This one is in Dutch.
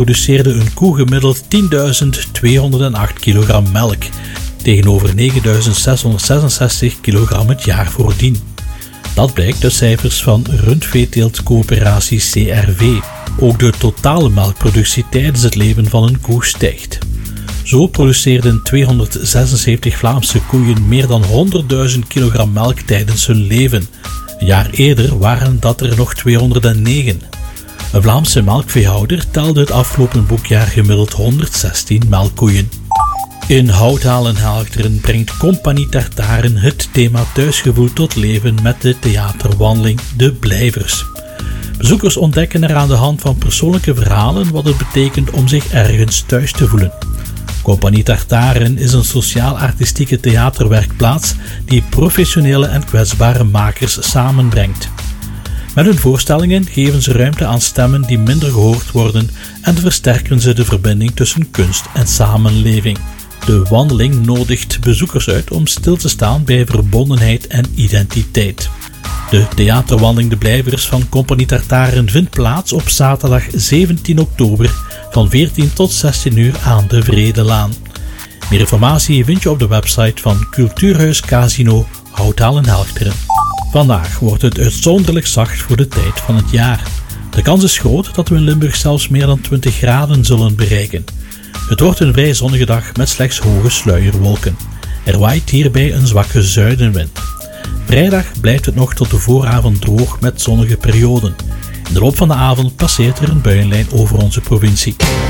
produceerde een koe gemiddeld 10.208 kilogram melk, tegenover 9.666 kilogram het jaar voordien. Dat blijkt uit cijfers van Rundveeteeltcoöperatie CRV. Ook de totale melkproductie tijdens het leven van een koe stijgt. Zo produceerden 276 Vlaamse koeien meer dan 100.000 kilogram melk tijdens hun leven. Een jaar eerder waren dat er nog 209. Een Vlaamse melkveehouder telde het afgelopen boekjaar gemiddeld 116 melkkoeien. In Houthalen Helchteren brengt Compagnie Tartaren het thema thuisgevoel tot leven met de theaterwandeling De Blijvers. Bezoekers ontdekken er aan de hand van persoonlijke verhalen wat het betekent om zich ergens thuis te voelen. Compagnie Tartaren is een sociaal-artistieke theaterwerkplaats die professionele en kwetsbare makers samenbrengt. Met hun voorstellingen geven ze ruimte aan stemmen die minder gehoord worden en versterken ze de verbinding tussen kunst en samenleving. De wandeling nodigt bezoekers uit om stil te staan bij verbondenheid en identiteit. De theaterwandeling De Blijvers van Compagnie Tartaren vindt plaats op zaterdag 17 oktober van 14 tot 16 uur aan de Vredelaan. Meer informatie vind je op de website van Cultuurhuis Casino Houthalen Helchteren. Vandaag wordt het uitzonderlijk zacht voor de tijd van het jaar. De kans is groot dat we in Limburg zelfs meer dan 20 graden zullen bereiken. Het wordt een vrij zonnige dag met slechts hoge sluierwolken. Er waait hierbij een zwakke zuidenwind. Vrijdag blijft het nog tot de vooravond droog met zonnige perioden. In de loop van de avond passeert er een buienlijn over onze provincie.